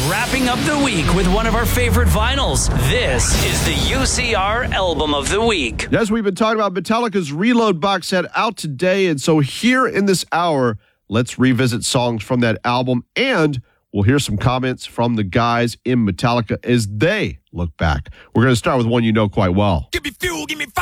Wrapping up the week with one of our favorite vinyls. This is the UCR Album of the Week. Yes, we've been talking about Metallica's Reload box set out today, and so here in this hour, let's revisit songs from that album, and we'll hear some comments from the guys in Metallica as they look back. We're going to start with one you know quite well. Give me fuel, give me fire.